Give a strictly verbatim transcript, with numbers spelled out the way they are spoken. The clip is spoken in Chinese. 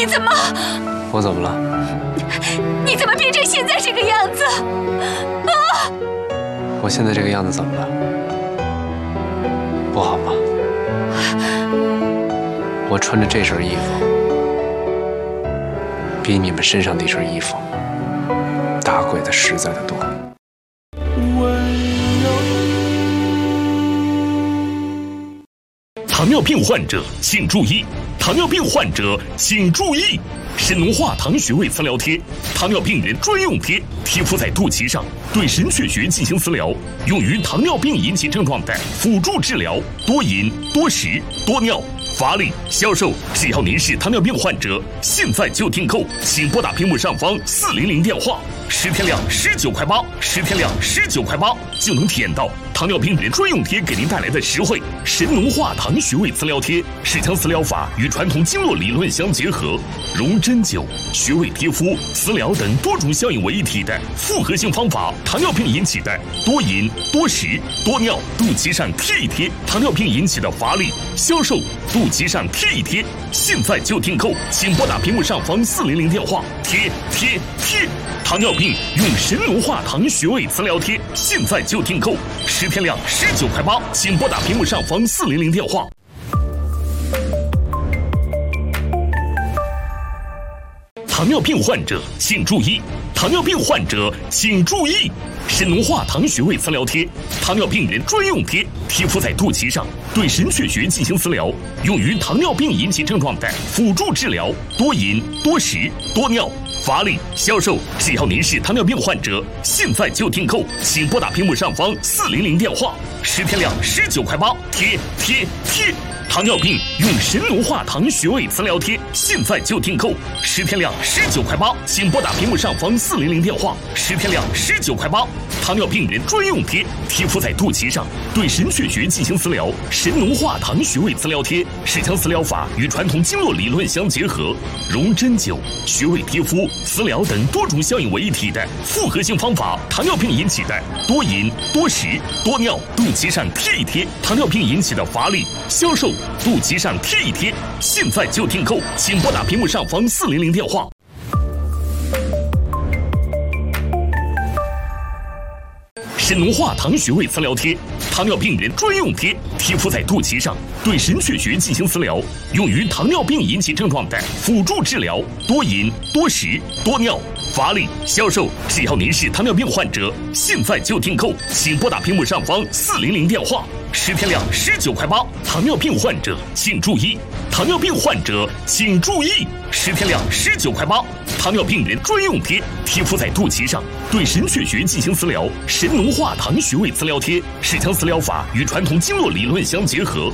你怎么？ 我怎么了？ 你怎么变成现在这个样子？啊！ 我现在这个样子怎么了？不好吗？我穿着这身衣服，比你们身上那身衣服打鬼的实在的多。 糖尿病患者请注意！糖尿病患者请注意！神农化糖穴位磁疗贴，糖尿病人专用贴，贴敷在肚脐上，对神阙穴进行磁疗，用于糖尿病引起症状的辅助治疗，多饮、多食、多尿。乏力、消瘦，只要您是糖尿病患者，现在就订购，请拨打屏幕上方四零零电话，十天量十九块八，十天量十九块八就能体验到糖尿病人专用贴给您带来的实惠。神农化糖穴位磁疗贴是将磁疗法与传统经络理论相结合，融针灸、穴位贴敷、磁疗等多种效应为一体的复合性方法。糖尿病引起的多饮、多食、多尿，肚脐上贴一贴；糖尿病引起的乏力、消瘦，肚脐上贴一贴。现在就订购，请拨打屏幕上方四零零电话，贴贴贴。糖尿病用神农化糖穴位磁疗贴，现在就订购，十天量十九块八，请拨打屏幕上方四零零电话。糖尿病患者请注意！糖尿病患者请注意！神农化糖穴位磁疗贴，糖尿病人专用贴，贴敷在肚脐上，对神阙穴进行磁疗，用于糖尿病引起症状的辅助治疗，多饮、多食、多尿。乏力、消瘦，只要您是糖尿病患者，现在就订购，请拨打屏幕上方四零零电话，十天量十九块八，贴贴贴。糖尿病用神农化糖穴位磁疗贴，现在就订购，十天量十九块八，请拨打屏幕上方四零零电话，十天量十九块八。糖尿病人专用贴，贴敷在肚脐上，对神阙穴进行磁疗。神农化糖穴位磁疗贴是将磁疗法与传统经络理论相结合，融针灸、穴位贴敷、磁疗等多种效应为一体的复合性方法。糖尿病引起的多饮、多食、多尿，肚脐上贴一贴；糖尿病引起的乏力、消瘦，肚脐上贴一贴。现在就订购，请拨打屏幕上方四零零电话。神农化糖穴位磁疗贴，糖尿病人专用贴，贴敷在肚脐上，对神阙穴进行磁疗，用于糖尿病引起症状的辅助治疗，多饮、多食、多尿。乏力、消瘦，只要您是糖尿病患者，现在就订购，请拨打屏幕上方四零零电话，十天量十九块八。糖尿病患者请注意！糖尿病患者请注意！十天量十九块八，糖尿病人专用贴，贴敷在肚脐上，对神阙穴进行磁疗。神农化糖穴位磁疗贴是将磁疗法与传统经络理论相结合，